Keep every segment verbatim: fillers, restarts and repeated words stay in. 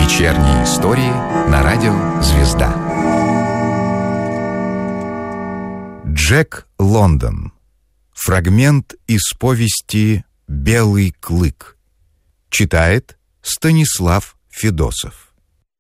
Вечерние истории на радио «Звезда». Джек Лондон. Фрагмент из повести «Белый клык». Читает Станислав Федосов.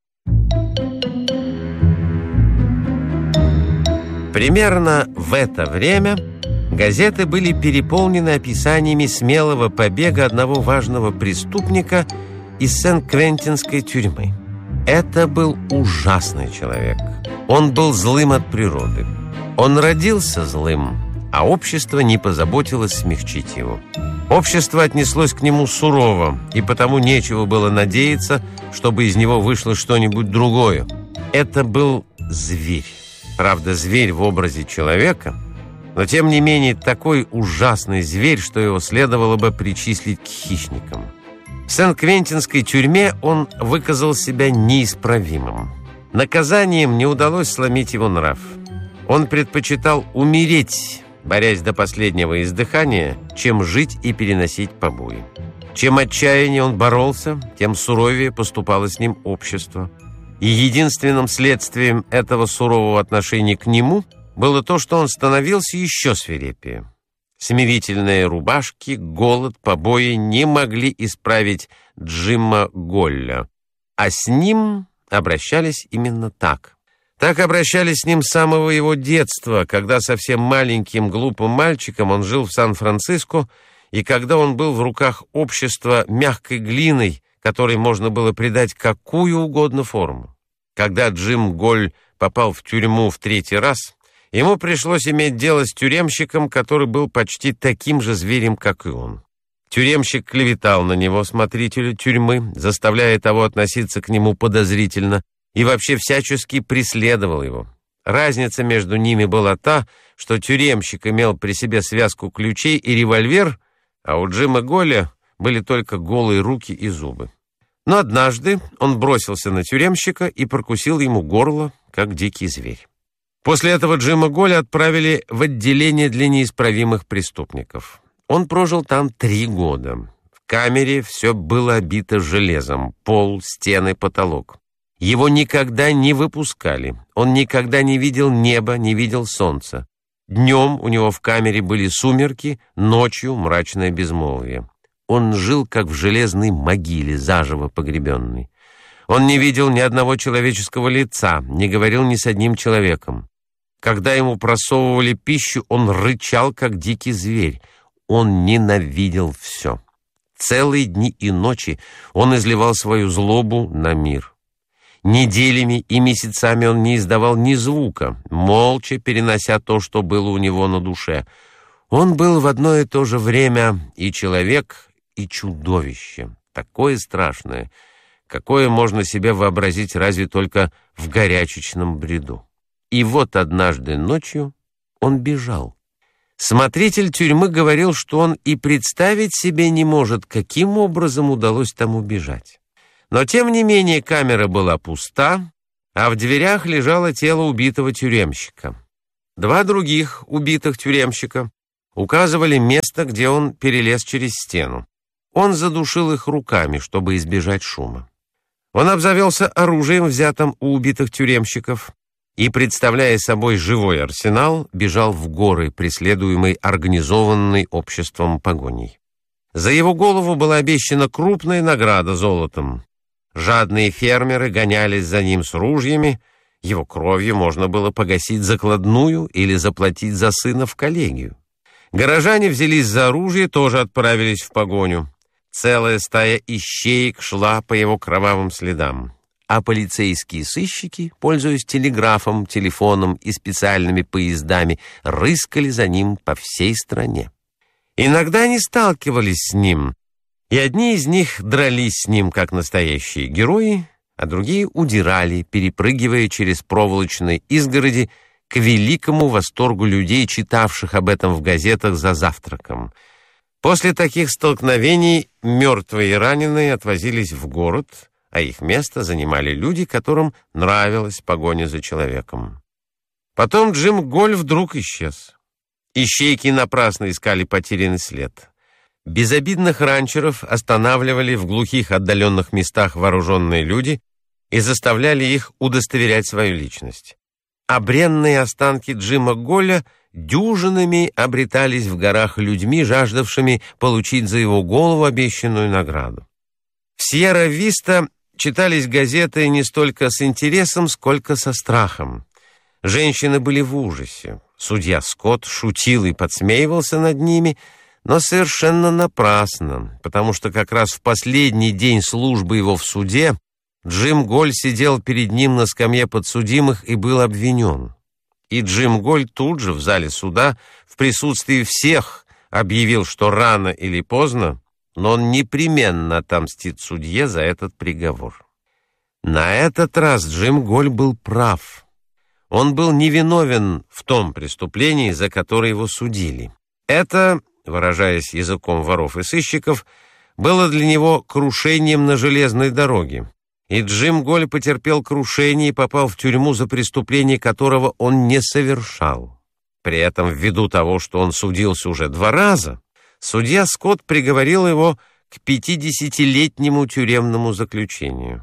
Примерно в это время газеты были переполнены описаниями смелого побега одного важного преступника из Сен-Квентинской тюрьмы. Это был ужасный человек. Он был злым от природы. Он родился злым, а общество не позаботилось смягчить его. Общество отнеслось к нему сурово, и потому нечего было надеяться, чтобы из него вышло что-нибудь другое. Это был зверь. Правда, зверь в образе человека, но тем не менее такой ужасный зверь, что его следовало бы причислить к хищникам. В Сен-Квентинской тюрьме он выказал себя неисправимым. Наказанием не удалось сломить его нрав. Он предпочитал умереть, борясь до последнего издыхания, чем жить и переносить побои. Чем отчаяннее он боролся, тем суровее поступало с ним общество. И единственным следствием этого сурового отношения к нему было то, что он становился еще свирепее. Смирительные рубашки, голод, побои не могли исправить Джима Голля, а с ним обращались именно так. Так обращались с ним с самого его детства, когда совсем маленьким глупым мальчиком он жил в Сан-Франциско, и когда он был в руках общества мягкой глиной, которой можно было придать какую угодно форму. Когда Джим Голь попал в тюрьму в третий раз, ему пришлось иметь дело с тюремщиком, который был почти таким же зверем, как и он. Тюремщик клеветал на него, смотрителя тюрьмы, заставляя того относиться к нему подозрительно, и вообще всячески преследовал его. Разница между ними была та, что тюремщик имел при себе связку ключей и револьвер, а у Джима Голля были только голые руки и зубы. Но однажды он бросился на тюремщика и прокусил ему горло, как дикий зверь. После этого Джима Голля отправили в отделение для неисправимых преступников. Он прожил там три года. В камере все было обито железом: пол, стены, потолок. Его никогда не выпускали. Он никогда не видел неба, не видел солнца. Днем у него в камере были сумерки, ночью мрачное безмолвие. Он жил, как в железной могиле, заживо погребенный. Он не видел ни одного человеческого лица, не говорил ни с одним человеком. Когда ему просовывали пищу, он рычал, как дикий зверь. Он ненавидел все. Целые дни и ночи он изливал свою злобу на мир. Неделями и месяцами он не издавал ни звука, молча перенося то, что было у него на душе. Он был в одно и то же время и человек, и чудовище, такое страшное, какое можно себе вообразить разве только в горячечном бреду. И вот однажды ночью он бежал. Смотритель тюрьмы говорил, что он и представить себе не может, каким образом удалось тому бежать. Но, тем не менее, камера была пуста, а в дверях лежало тело убитого тюремщика. Два других убитых тюремщика указывали место, где он перелез через стену. Он задушил их руками, чтобы избежать шума. Он обзавелся оружием, взятым у убитых тюремщиков, и, представляя собой живой арсенал, бежал в горы, преследуемый организованной обществом погоней. За его голову была обещана крупная награда золотом. Жадные фермеры гонялись за ним с ружьями, его кровью можно было погасить закладную или заплатить за сына в коллегию. Горожане взялись за оружие, тоже отправились в погоню. Целая стая ищеек шла по его кровавым следам, а полицейские сыщики, пользуясь телеграфом, телефоном и специальными поездами, рыскали за ним по всей стране. Иногда они сталкивались с ним, и одни из них дрались с ним, как настоящие герои, а другие удирали, перепрыгивая через проволочные изгороди, к великому восторгу людей, читавших об этом в газетах за завтраком. После таких столкновений мертвые и раненые отвозились в город, а их место занимали люди, которым нравилась погоня за человеком. Потом Джим Голь вдруг исчез. Ищейки напрасно искали потерянный след. Безобидных ранчеров останавливали в глухих отдаленных местах вооруженные люди и заставляли их удостоверять свою личность. А бренные останки Джима Голля дюжинами обретались в горах людьми, жаждавшими получить за его голову обещанную награду. В Сьерра-Виста читались газеты не столько с интересом, сколько со страхом. Женщины были в ужасе. Судья Скотт шутил и подсмеивался над ними, но совершенно напрасно, потому что как раз в последний день службы его в суде Джим Голь сидел перед ним на скамье подсудимых и был обвинен. И Джим Голь тут же в зале суда в присутствии всех объявил, что рано или поздно, но он непременно отомстит судье за этот приговор. На этот раз Джим Голь был прав. Он был невиновен в том преступлении, за которое его судили. Это, выражаясь языком воров и сыщиков, было для него крушением на железной дороге. И Джим Голь потерпел крушение и попал в тюрьму за преступление, которого он не совершал. При этом, ввиду того, что он судился уже два раза, судья Скотт приговорил его к пятидесятилетнему тюремному заключению.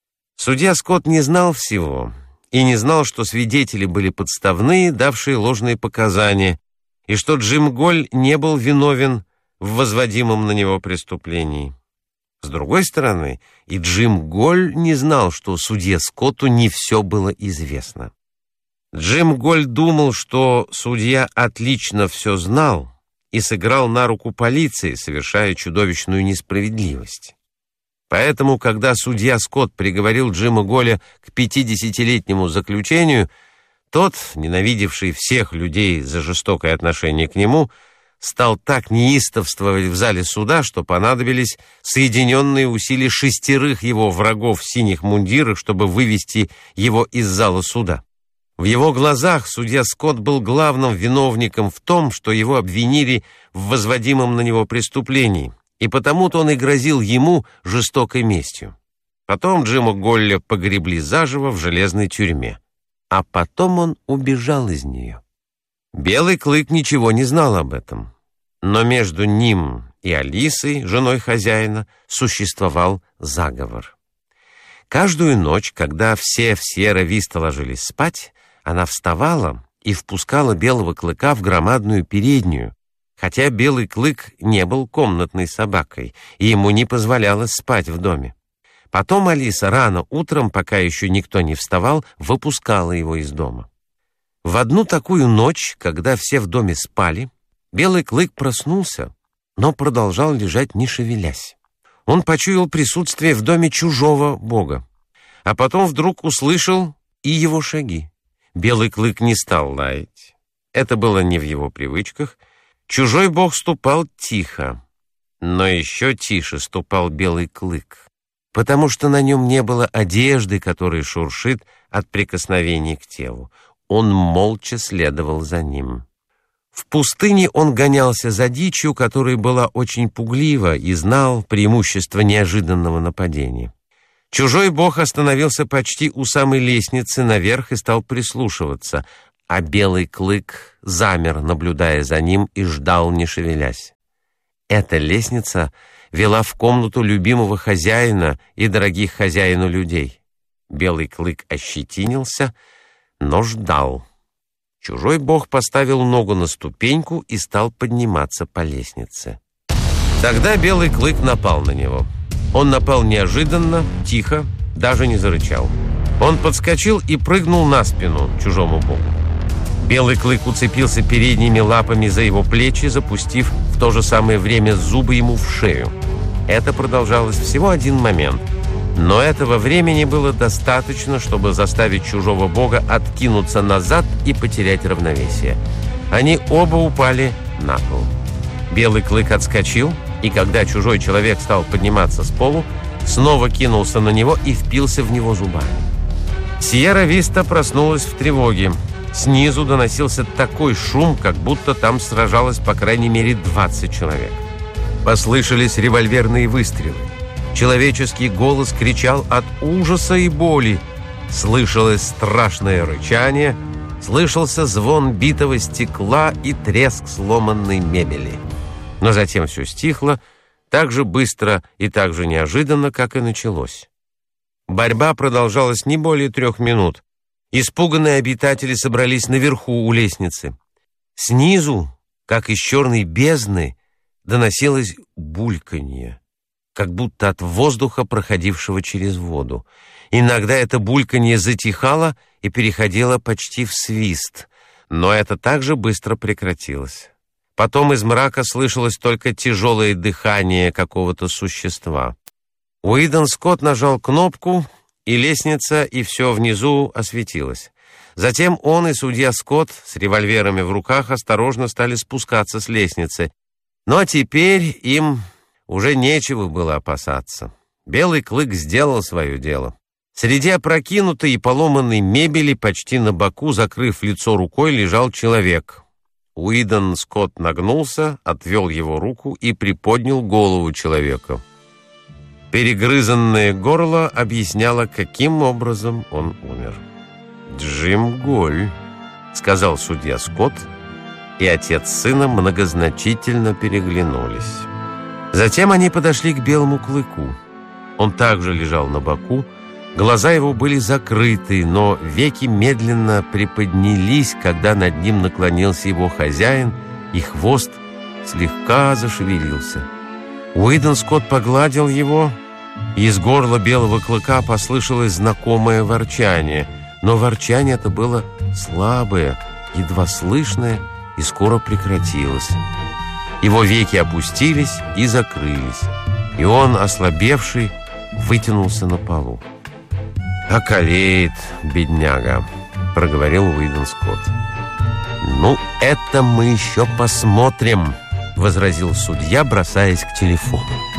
Судья Скотт не знал всего и не знал, что свидетели были подставные, давшие ложные показания, и что Джим Голь не был виновен в возводимом на него преступлении. С другой стороны, и Джим Голь не знал, что судье Скотту не все было известно. Джим Голь думал, что судья отлично все знал и сыграл на руку полиции, совершая чудовищную несправедливость. Поэтому, когда судья Скотт приговорил Джима Голля к пятидесятилетнему заключению, тот, ненавидевший всех людей за жестокое отношение к нему, стал так неистовствовать в зале суда, что понадобились соединенные усилия шестерых его врагов в синих мундирах, чтобы вывести его из зала суда. В его глазах судья Скотт был главным виновником в том, что его обвинили в возводимом на него преступлении, и потому-то он и грозил ему жестокой местью. Потом Джима Голля погребли заживо в железной тюрьме, а потом он убежал из нее. Белый Клык ничего не знал об этом, но между ним и Алисой, женой хозяина, существовал заговор. Каждую ночь, когда все в Сьерра-Виста ложились спать, она вставала и впускала Белого Клыка в громадную переднюю, хотя Белый Клык не был комнатной собакой, и ему не позволялось спать в доме. Потом Алиса рано утром, пока еще никто не вставал, выпускала его из дома. В одну такую ночь, когда все в доме спали, Белый Клык проснулся, но продолжал лежать, не шевелясь. Он почуял присутствие в доме чужого бога, а потом вдруг услышал и его шаги. Белый Клык не стал лаять. Это было не в его привычках. Чужой бог ступал тихо, но еще тише ступал Белый Клык, потому что на нем не было одежды, которая шуршит от прикосновений к телу. Он молча следовал за ним. В пустыне он гонялся за дичью, которая была очень пуглива, и знал преимущество неожиданного нападения. Чужой бог остановился почти у самой лестницы наверх и стал прислушиваться, а Белый Клык замер, наблюдая за ним, и ждал, не шевелясь. Эта лестница вела в комнату любимого хозяина и дорогих хозяину людей. Белый Клык ощетинился, но ждал. Чужой бог поставил ногу на ступеньку и стал подниматься по лестнице. Тогда Белый Клык напал на него. Он напал неожиданно, тихо, даже не зарычал. Он подскочил и прыгнул на спину чужому богу. Белый Клык уцепился передними лапами за его плечи, запустив в то же самое время зубы ему в шею. Это продолжалось всего один момент. Но этого времени было достаточно, чтобы заставить чужого бога откинуться назад и потерять равновесие. Они оба упали на пол. Белый Клык отскочил, и когда чужой человек стал подниматься с полу, снова кинулся на него и впился в него зубами. Сьерра-Виста проснулась в тревоге. Снизу доносился такой шум, как будто там сражалось по крайней мере двадцать человек. Послышались револьверные выстрелы. Человеческий голос кричал от ужаса и боли. Слышалось страшное рычание, слышался звон битого стекла и треск сломанной мебели. Но затем все стихло так же быстро и так же неожиданно, как и началось. Борьба продолжалась не более трех минут. Испуганные обитатели собрались наверху у лестницы. Снизу, как из черной бездны, доносилось бульканье, как будто от воздуха, проходившего через воду. Иногда это бульканье затихало и переходило почти в свист, но это также быстро прекратилось. Потом из мрака слышалось только тяжелое дыхание какого-то существа. Уидон Скотт нажал кнопку, и лестница, и все внизу осветилось. Затем он и судья Скотт с револьверами в руках осторожно стали спускаться с лестницы. Но теперь им уже нечего было опасаться. Белый клык сделал свое дело. Среди опрокинутой и поломанной мебели, почти на боку, закрыв лицо рукой, лежал человек. Уидон Скотт нагнулся, отвел его руку и приподнял голову человека. Перегрызанное горло объясняло, каким образом он умер. «Джим Голь», — сказал судья Скотт, и отец с сыном многозначительно переглянулись. Затем они подошли к белому клыку. Он также лежал на боку, глаза его были закрыты, но веки медленно приподнялись, когда над ним наклонился его хозяин, и хвост слегка зашевелился. Уидон Скотт погладил его, и из горла белого клыка послышалось знакомое ворчание, но ворчание это было слабое, едва слышное, и скоро прекратилось. Его веки опустились и закрылись, и он, ослабевший, вытянулся на полу. «Околеет, бедняга», — проговорил Уидон Скотт. «Ну, это мы еще посмотрим», — возразил судья, бросаясь к телефону.